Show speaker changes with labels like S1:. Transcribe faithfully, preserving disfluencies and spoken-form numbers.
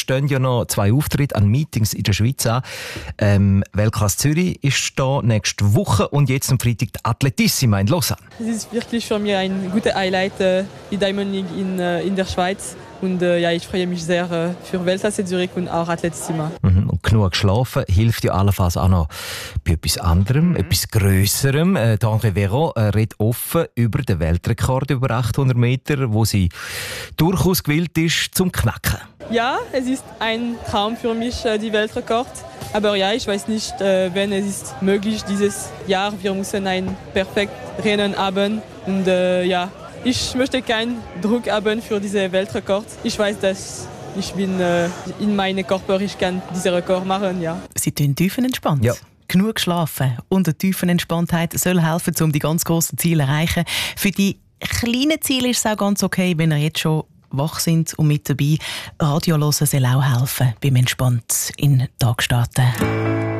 S1: stehen ja noch zwei Auftritte an Meetings in der Schweiz an. Ähm, Weltklasse Zürich ist da nächste Woche und jetzt am Freitag die Atletissima in Lausanne.
S2: Es ist wirklich für mich ein gutes Highlight, äh, die Diamond League in, äh, in der Schweiz. Und äh, ja, ich freue mich sehr äh, für Weltklasse Zürich und auch Atletissima.
S1: Mhm. Und genug schlafen hilft ja allenfalls auch noch bei etwas anderem, mhm. etwas Grösserem. Äh, André Véron äh, redet offen über den Weltrekord über achthundert Meter, wo sie durchaus gewillt ist zum Knacken.
S2: Ja, es ist ein Traum für mich, äh, die Weltrekord. Aber ja, ich weiß nicht, äh, wenn es ist möglich dieses Jahr. Wir müssen ein perfektes Rennen haben. Und äh, ja, ich möchte keinen Druck haben für diesen Weltrekord. Ich weiß, dass ich bin äh, in meinem Körper, ich kann diesen Rekord machen, ja.
S3: Sie tun tiefenentspannt.
S1: Ja.
S3: Genug schlafen und eine Tiefenentspanntheit soll helfen, um die ganz grossen Ziele zu erreichen. Für die kleinen Ziele ist es auch ganz okay, wenn ihr jetzt schon wach sind und mit dabei. Radio hören soll auch helfen, beim entspannt in den Tag starten.